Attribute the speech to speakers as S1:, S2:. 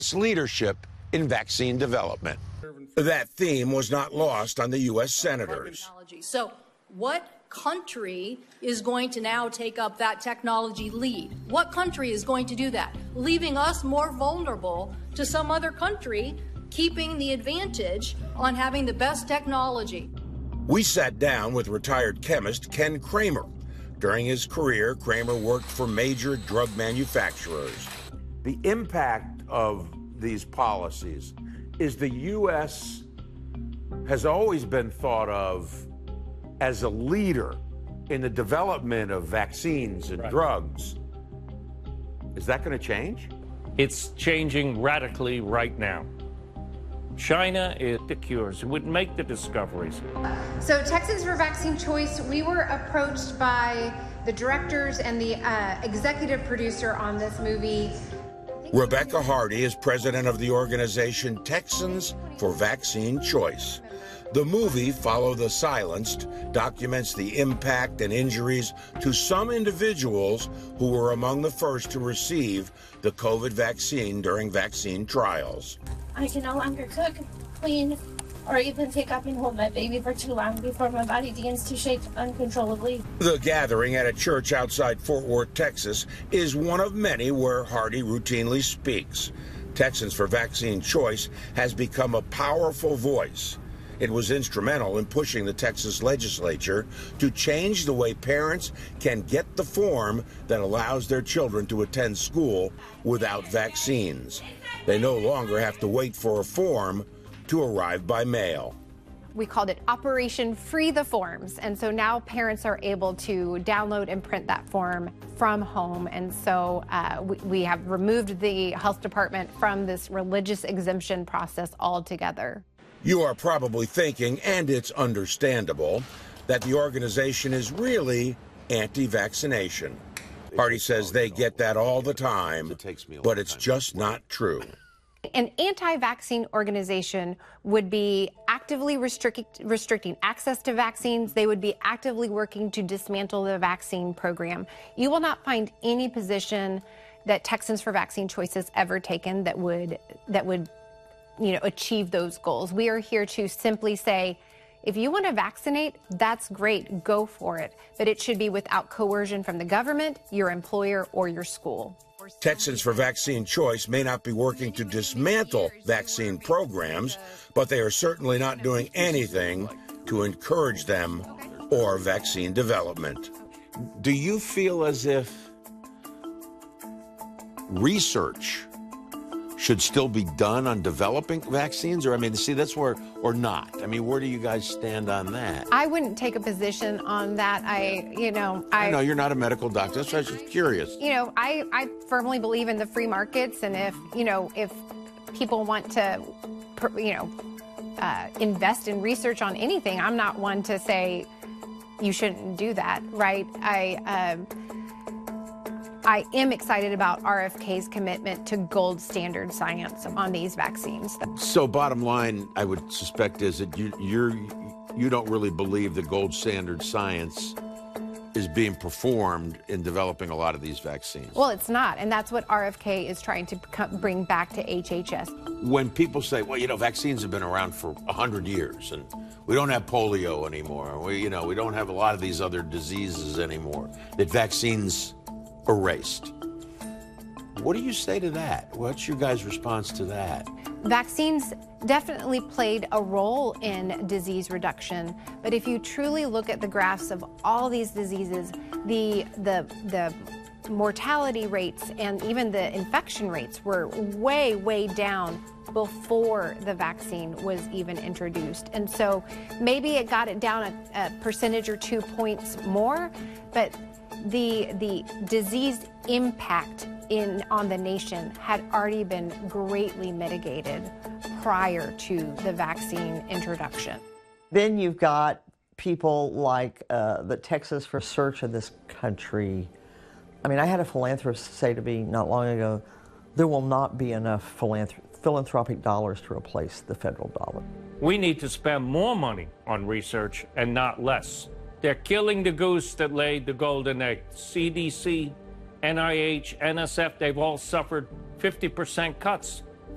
S1: leadership in vaccine development. That theme was not lost on the U.S. senators.
S2: So what country is going to now take up that technology lead? What country is going to do that, leaving us more vulnerable to some other country keeping the advantage on having the best technology?
S1: We sat down with retired chemist Ken Kramer. During his career, Kramer worked for major drug manufacturers. The impact of these policies is the U.S. has always been thought of as a leader in the development of vaccines and drugs. Is that going to change?
S3: It's changing radically right now. China is the cures, would make the discoveries.
S4: So Texans for Vaccine Choice, we were approached by the directors and the executive producer on this movie.
S1: Rebecca Hardy is president of the organization Texans for Vaccine Choice. The movie, Follow the Silenced, documents the impact and injuries to some individuals who were among the first to receive the COVID vaccine during vaccine trials.
S5: I can no longer cook, clean, or even pick up and hold my baby for too long before my body begins to shake uncontrollably.
S1: The gathering at a church outside Fort Worth, Texas, is one of many where Hardy routinely speaks. Texans for Vaccine Choice has become a powerful voice. It was instrumental in pushing the Texas legislature to change the way parents can get the form that allows their children to attend school without vaccines. They no longer have to wait for a form to arrive by mail.
S6: We called it Operation Free the Forms. And so now parents are able to download and print that form from home. And so we have removed the health department from this religious exemption process altogether.
S1: You are probably thinking, and it's understandable, that the organization is really anti-vaccination. Hardy says they get that all the time, but it's just not true.
S6: An anti-vaccine organization would be actively restricting access to vaccines. They would be actively working to dismantle the vaccine program. You will not find any position that Texans for Vaccine Choice has ever taken that would achieve those goals. We are here to simply say, if you want to vaccinate, that's great, go for it. But it should be without coercion from the government, your employer, or your school.
S1: Texans for Vaccine Choice may not be working to dismantle vaccine programs, but they are certainly not doing anything to encourage them or vaccine development. Do you feel as if research should still be done on developing vaccines? Or, that's where, or not? Where do you guys stand on that?
S6: I wouldn't take a position on that. I know
S1: you're not a medical doctor. That's why I was just curious.
S6: I firmly believe in the free markets. And if people want to, invest in research on anything, I'm not one to say you shouldn't do that, right? I am excited about RFK's commitment to gold standard science on these vaccines.
S1: So bottom line, I would suspect, is that you don't really believe the gold standard science is being performed in developing a lot of these vaccines.
S6: Well, it's not, and that's what RFK is trying to bring back to HHS.
S1: When people say, well, vaccines have been around for 100 years, and we don't have polio anymore, we don't have a lot of these other diseases anymore, that vaccines erased. What do you say to that? What's your guys' response to that?
S6: Vaccines definitely played a role in disease reduction, but if you truly look at the graphs of all these diseases, the mortality rates and even the infection rates were way, way down before the vaccine was even introduced. And so maybe it got it down a percentage or 2 points more, but the disease impact on the nation had already been greatly mitigated prior to the vaccine introduction.
S7: Then you've got people like the Texas for Search of this country. I had a philanthropist say to me not long ago, there will not be enough philanthropic dollars to replace the federal dollar.
S3: We need to spend more money on research and not less. They're killing the goose that laid the golden egg. CDC, NIH, NSF, they've all suffered 50% cuts.